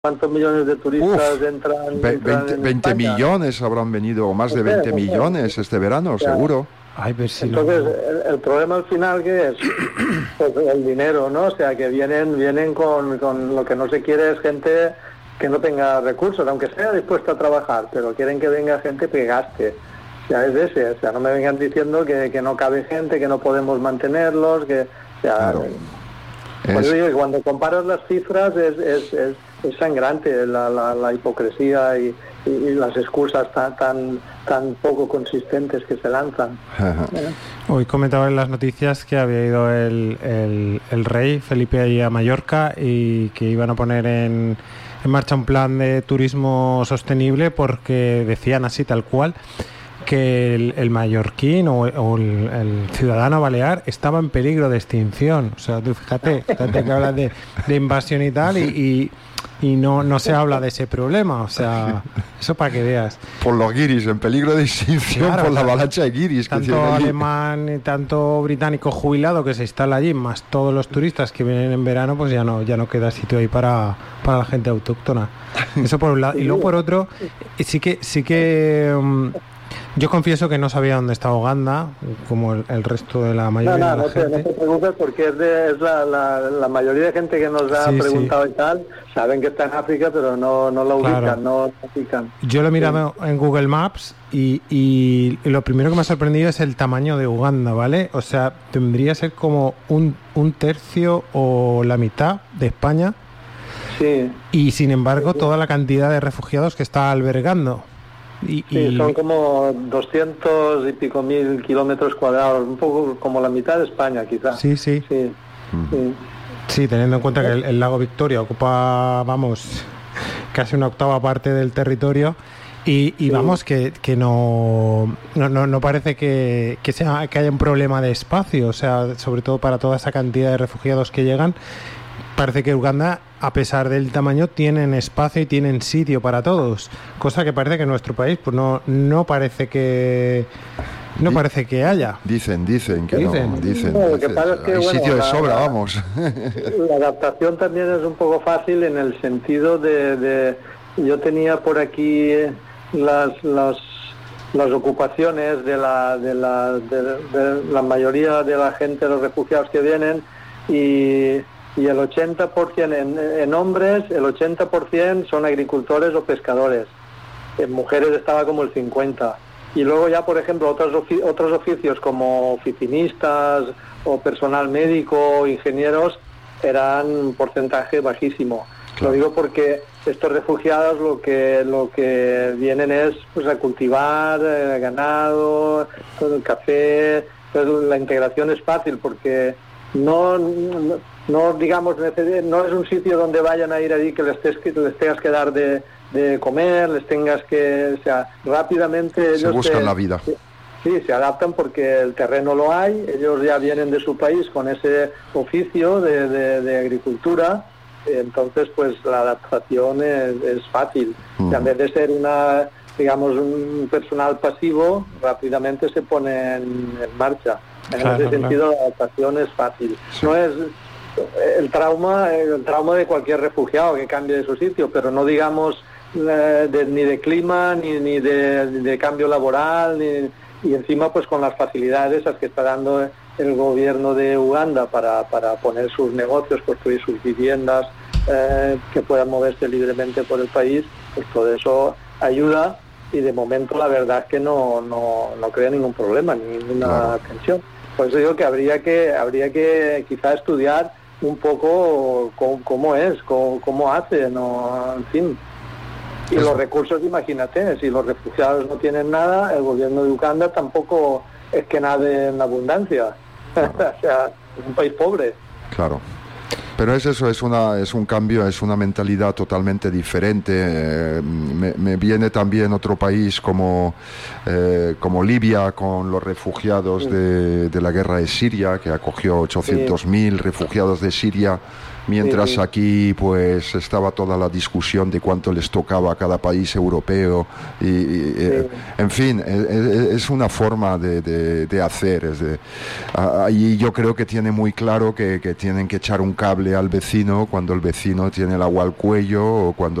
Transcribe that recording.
cuántos millones de turistas entran 20 en millones habrán venido, o más de 20 millones este verano, seguro. Ay, ver si entonces, el problema al final, ¿qué es? Pues el dinero, ¿no? O sea, que vienen con lo que no se quiere es gente que no tenga recursos, aunque sea dispuesta a trabajar, pero quieren que venga gente que gaste. O sea, es ese. O sea, no me vengan diciendo que no cabe gente, que no podemos mantenerlos, que... O sea, Claro. Por eso digo que cuando comparas las cifras es sangrante la hipocresía y las excusas tan poco consistentes que se lanzan. Hoy comentaba en las noticias que había ido el rey Felipe ahí a Mallorca y que iban a poner en marcha un plan de turismo sostenible porque decían así tal cual que el mallorquín o el ciudadano balear estaba en peligro de extinción. O sea, tú fíjate que hablas de invasión y tal y no se habla de ese problema. O sea, eso para que veas. Por los guiris, en peligro de extinción, claro, por la avalancha de guiris. Tanto alemán y tanto británico jubilado que se instala allí, más todos los turistas que vienen en verano, pues ya no queda sitio ahí para la gente autóctona. Eso por un lado. Y luego por otro, sí que yo confieso que no sabía dónde está Uganda, como el resto de la mayoría de la gente. No te preocupes porque es la mayoría de gente que nos ha preguntado y tal, saben que está en África, pero no lo ubican, claro. No lo ubican. Yo lo he mirado en Google Maps y lo primero que me ha sorprendido es el tamaño de Uganda, ¿vale? O sea, tendría que ser como un tercio o la mitad de España. Sí. Y sin embargo, toda la cantidad de refugiados que está albergando. Sí, son como 200 y pico mil kilómetros cuadrados, un poco como la mitad de España, quizás. Sí. Sí, teniendo en cuenta que el lago Victoria ocupa, vamos, casi una octava parte del territorio y vamos, que no parece que haya un problema de espacio, o sea, sobre todo para toda esa cantidad de refugiados que llegan. Parece que Uganda, a pesar del tamaño, tienen espacio y tienen sitio para todos, cosa que parece que en nuestro país pues no parece que haya. Dicen que dicen. No, lo que pasa es que, hay sitio de sobra, vamos. La adaptación también es un poco fácil en el sentido de yo tenía por aquí las ocupaciones de la mayoría de la gente, los refugiados que vienen, y el 80% en hombres, el 80% son agricultores o pescadores. En mujeres estaba como el 50%. Y luego ya, por ejemplo, otros oficios como oficinistas o personal médico, ingenieros, eran un porcentaje bajísimo. Claro. Lo digo porque estos refugiados lo que vienen es pues a cultivar ganado, todo el café. Entonces, la integración es fácil porque no digamos, no es un sitio donde vayan a ir allí que les tengas que dar de comer, les tengas que, o sea, rápidamente ellos se buscan la vida. Sí, se adaptan porque el terreno lo hay, ellos ya vienen de su país con ese oficio de agricultura, entonces pues la adaptación es fácil. Y en vez de ser un personal pasivo, rápidamente se pone en marcha. En ese sentido la adaptación es fácil. Sí. No es el trauma de cualquier refugiado que cambie de su sitio, pero no digamos ni de clima, ni de cambio laboral, y encima pues con las facilidades esas que está dando el gobierno de Uganda para poner sus negocios, construir sus viviendas, que puedan moverse libremente por el país, pues todo eso ayuda, y de momento la verdad es que no crea ningún problema, ninguna tensión. Por eso digo que habría que quizá estudiar un poco cómo hace, en fin. Y los recursos, imagínate, si los refugiados no tienen nada, el gobierno de Uganda tampoco es que nade en abundancia. Claro. O sea, es un país pobre. Claro. Pero es un cambio, es una mentalidad totalmente diferente. Me viene también otro país como Libia, con los refugiados de la guerra de Siria, que acogió 800.000 refugiados de Siria mientras aquí pues estaba toda la discusión de cuánto les tocaba a cada país europeo en fin, es una forma de hacer. Y yo creo que tiene muy claro que tienen que echar un cable al vecino cuando el vecino tiene el agua al cuello o cuando